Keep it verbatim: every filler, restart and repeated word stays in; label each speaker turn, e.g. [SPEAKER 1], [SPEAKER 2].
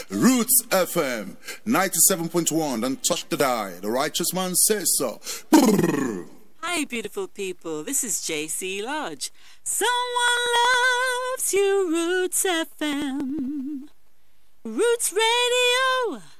[SPEAKER 1] Roots F M ninety-seven point one. Don't touch the die. The righteous man says so.
[SPEAKER 2] Hi, beautiful people. This is J C Lodge. Someone loves you, Roots F M. Roots Radio.